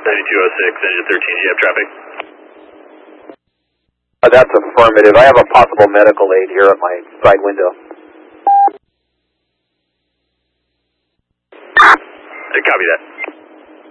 9206, engine 13, do you have traffic? That's affirmative. I have a possible medical aid here at my side window. Copy that.